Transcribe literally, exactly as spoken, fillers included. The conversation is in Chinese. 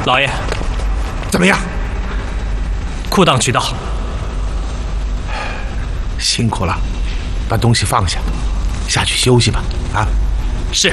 老爷， 怎么样？ 库档取到。 辛苦了，把东西放下，下去休息吧。啊。